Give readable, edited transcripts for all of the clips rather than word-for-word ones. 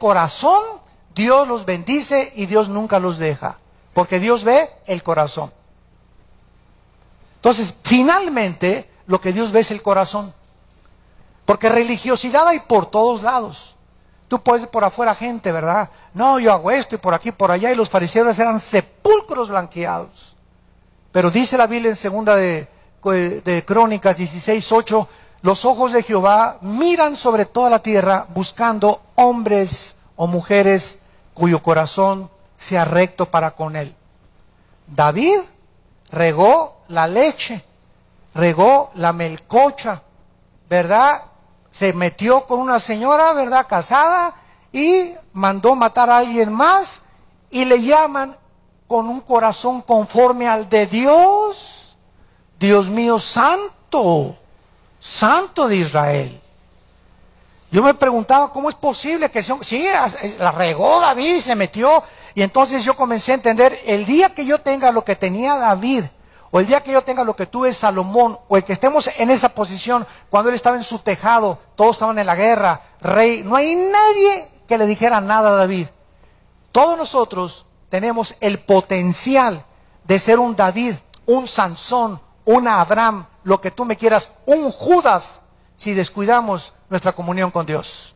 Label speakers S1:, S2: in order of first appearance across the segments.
S1: corazón, Dios los bendice y Dios nunca los deja. Porque Dios ve el corazón. Entonces, finalmente, lo que Dios ve es el corazón. Porque religiosidad hay por todos lados. Tú puedes ver por afuera gente, ¿verdad? No, yo hago esto y por aquí, por allá. Y los fariseos eran sepulcros blanqueados. Pero dice la Biblia en segunda de Crónicas 16:8, los ojos de Jehová miran sobre toda la tierra buscando hombres o mujeres cuyo corazón sea recto para con él. David regó la leche, regó la melcocha, ¿verdad? Se metió con una señora, ¿verdad? Casada, y mandó matar a alguien más, y le llaman con un corazón conforme al de Dios. Dios mío, santo, santo de Israel. Yo me preguntaba, ¿cómo es posible que sí, la regó David, se metió? Y entonces yo comencé a entender, el día que yo tenga lo que tenía David, o el día que yo tenga lo que tuve Salomón, o el que estemos en esa posición, cuando él estaba en su tejado, todos estaban en la guerra, rey, no hay nadie que le dijera nada a David. Todos nosotros tenemos el potencial de ser un David, un Sansón, un Abraham, lo que tú me quieras, un Judas, si descuidamos nuestra comunión con Dios.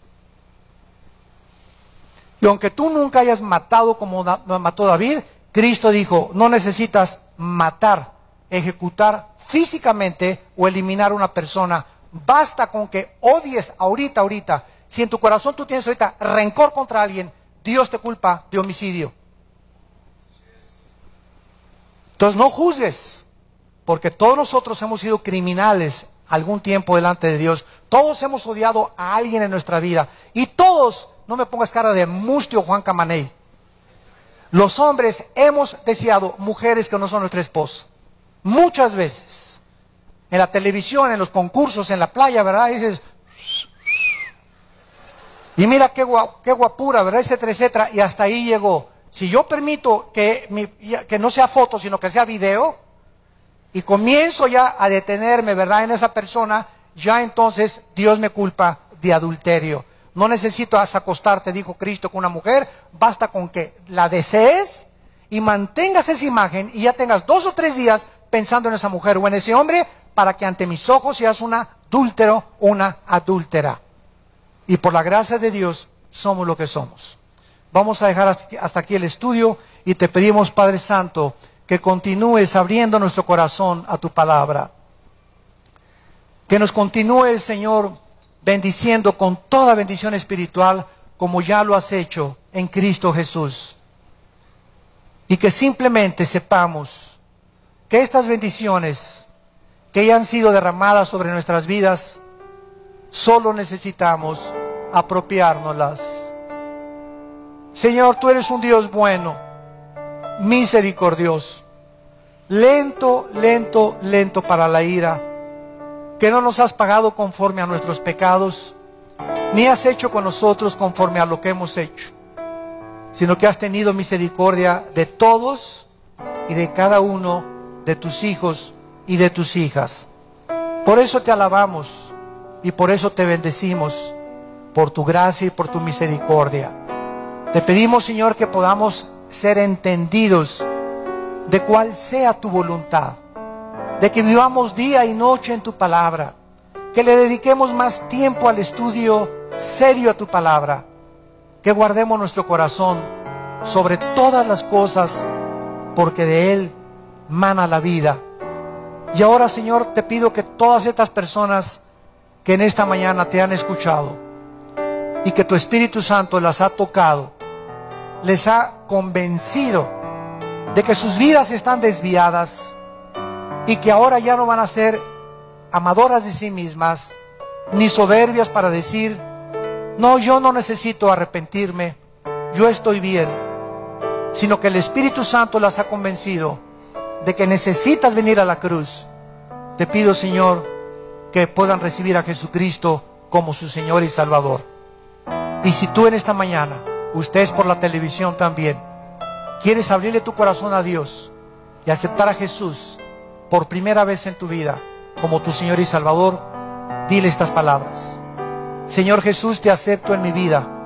S1: Y aunque tú nunca hayas matado como mató David, Cristo dijo, no necesitas matar, ejecutar físicamente o eliminar a una persona. Basta con que odies ahorita. Si en tu corazón tú tienes ahorita rencor contra alguien, Dios te culpa de homicidio. Entonces no juzgues, porque todos nosotros hemos sido criminales algún tiempo delante de Dios. Todos hemos odiado a alguien en nuestra vida. Y todos, no me pongas cara de mustio Juan Camaney, los hombres hemos deseado mujeres que no son nuestra esposa. Muchas veces. En la televisión, en los concursos, en la playa, ¿verdad? Y dices, y mira qué guapura, ¿verdad? Etcétera, etcétera. Y hasta ahí llegó. Si yo permito que no sea foto, sino que sea video, y comienzo ya a detenerme, ¿verdad?, en esa persona, ya entonces Dios me culpa de adulterio. No necesitas acostarte, dijo Cristo, con una mujer, basta con que la desees y mantengas esa imagen y ya tengas 2 o 3 días pensando en esa mujer o en ese hombre, para que ante mis ojos seas un adúltero o una adúltera. Y por la gracia de Dios somos lo que somos. Vamos a dejar hasta aquí el estudio y te pedimos, Padre Santo, que continúes abriendo nuestro corazón a tu palabra. Que nos continúe, Señor, bendiciendo con toda bendición espiritual, como ya lo has hecho en Cristo Jesús. Y que simplemente sepamos que estas bendiciones que ya han sido derramadas sobre nuestras vidas, solo necesitamos apropiárnoslas. Señor, tú eres un Dios bueno, misericordioso, lento para la ira, que no nos has pagado conforme a nuestros pecados, ni has hecho con nosotros conforme a lo que hemos hecho, sino que has tenido misericordia de todos y de cada uno de tus hijos y de tus hijas. Por eso te alabamos y por eso te bendecimos, por tu gracia y por tu misericordia. Te pedimos, Señor, que podamos ser entendidos de cuál sea tu voluntad, de que vivamos día y noche en tu palabra, que le dediquemos más tiempo al estudio serio a tu palabra, que guardemos nuestro corazón sobre todas las cosas, porque de él mana la vida. Y ahora, Señor, te pido que todas estas personas que en esta mañana te han escuchado y que tu Espíritu Santo las ha tocado, les ha convencido de que sus vidas están desviadas y que ahora ya no van a ser amadoras de sí mismas, ni soberbias para decir, no, yo no necesito arrepentirme, yo estoy bien, sino que el Espíritu Santo las ha convencido de que necesitas venir a la cruz. Te pido, Señor, que puedan recibir a Jesucristo como su Señor y Salvador. Y si tú en esta mañana, ustedes por la televisión también, quieres abrirle tu corazón a Dios y aceptar a Jesús por primera vez en tu vida como tu Señor y Salvador, dile estas palabras: Señor Jesús, te acepto en mi vida